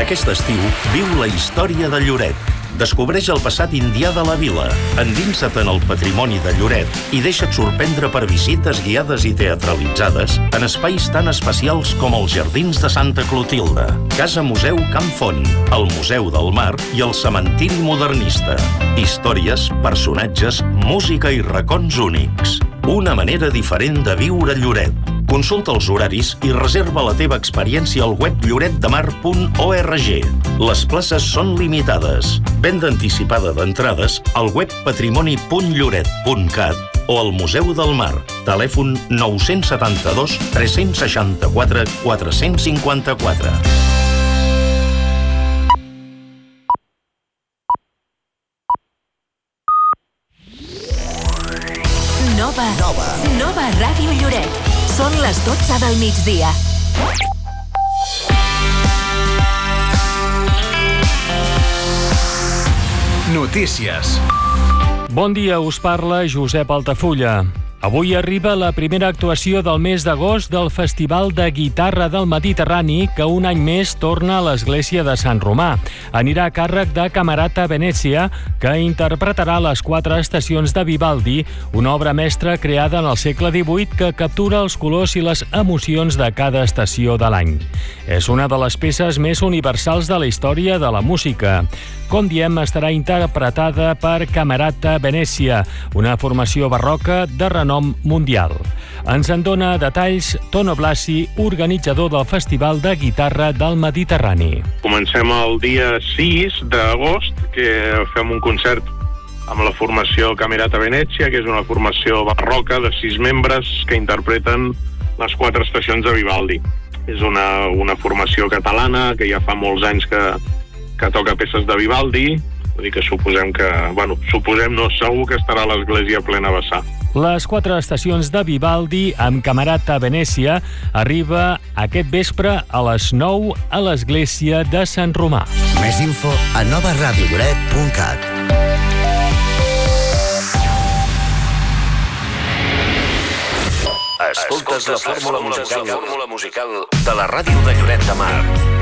Aquest estiu, viu la història de Lloret. Descobreix el passat indià de la vila, endinsa't en el patrimoni de Lloret i deixa't sorprendre per visites guiades i teatralitzades en espais tan especials com els Jardins de Santa Clotilde, Casa Museu Camp Font, el Museu del Mar i el Cementiri Modernista. Històries, personatges, música i racons únics. Una manera diferent de viure Lloret. Consulta els horaris i reserva la teva experiència al web lloretdemar.org. Les places són limitades. Venda anticipada d'entrades al web patrimoni.lloret.cat o al Museu del Mar. Telèfon 972 364 454. Nova Ràdio Lloret. Són les 12 del migdia. Notícies. Bon dia, us parla Josep Altafulla. Avui arriba la primera actuació del mes d'agost del Festival de Guitarra del Mediterrani, que un any més torna a l'església de Sant Romà. Anirà a càrrec de Camerata Venezia, que interpretarà les 4 estacions de Vivaldi, una obra mestra creada en el segle XVIII que captura els colors i les emocions de cada estació de l'any. És una de les peces més universals de la història de la música. Com diem, estarà interpretada per Camerata Venezia, una formació barroca de renom mundial. Ens en dona detalls Tono Blasi, organitzador del Festival de Guitarra del Mediterrani. Comencem el dia 6 d'agost, que fem un concert amb la formació Camerata Venezia, que és una formació barroca de 6 membres que interpreten les 4 estacions de Vivaldi. És una formació catalana que ja fa molts anys que toca peces de Vivaldi, vull dir que suposem, no, segur que estarà a l'església plena vessar. Les 4 estacions de Vivaldi amb Camerata Venezia arriba aquest vespre a les 9 a l'església de Sant Romà. Més info a novaradiolloret.cat. Escoltes la fórmula musical de la ràdio de Lloret de Mar.